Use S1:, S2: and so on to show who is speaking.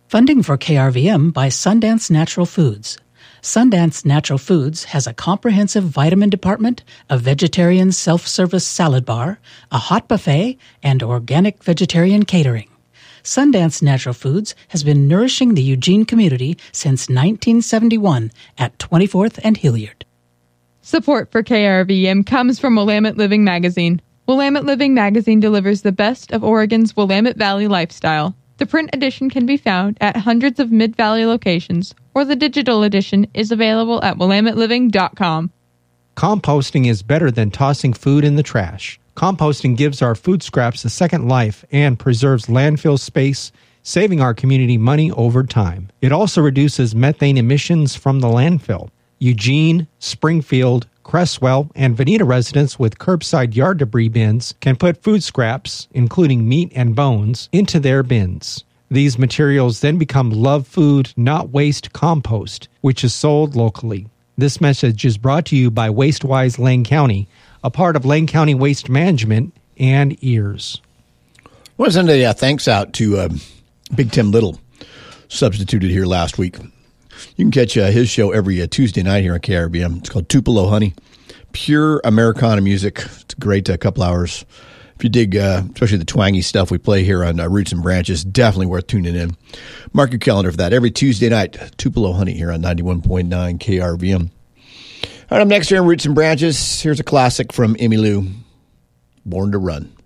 S1: Funding for KRVM by Sundance Natural Foods. Sundance Natural Foods has a comprehensive vitamin department, a vegetarian self-service salad bar, a hot buffet, and organic vegetarian catering. Sundance Natural Foods has been nourishing the Eugene community since 1971 at 24th and Hilliard.
S2: Support for KRVM comes from Willamette Living Magazine. Willamette Living Magazine delivers the best of Oregon's Willamette Valley lifestyle. The print edition can be found at hundreds of Mid-Valley locations, or the digital edition is available at WillametteLiving.com.
S3: Composting is better than tossing food in the trash. Composting gives our food scraps a second life and preserves landfill space, saving our community money over time. It also reduces methane emissions from the landfill. Eugene, Springfield, Cresswell, and Veneta residents with curbside yard debris bins can put food scraps, including meat and bones, into their bins. These materials then become Love Food, Not Waste compost, which is sold locally. This message is brought to you by WasteWise Lane County, a part of Lane County Waste Management and EARS.
S4: I want to send a thanks out to Big Tim Little, substituted here last week. You can catch his show every Tuesday night here on KRBM. It's called Tupelo Honey. Pure Americana music. It's a great couple hours. If you dig, especially the twangy stuff we play here on Roots and Branches, definitely worth tuning in. Mark your calendar for that. Every Tuesday night, Tupelo Honey here on 91.9 KRBM. All right, up next here on Roots and Branches, here's a classic from Emmylou, Born to Run.